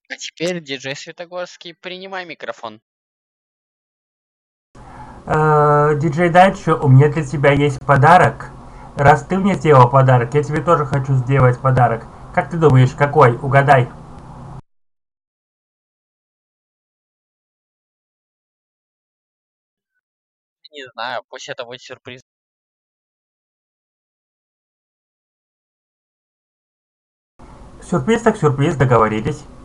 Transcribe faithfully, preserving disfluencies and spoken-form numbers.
А теперь, диджей Светогорский, принимай микрофон. Э, Диджей Дачо, у меня для тебя есть подарок. Раз ты мне сделал подарок, я тебе тоже хочу сделать подарок. Как ты думаешь, какой? Угадай. Не знаю, пусть это будет сюрприз. Сюрприз так сюрприз, договорились.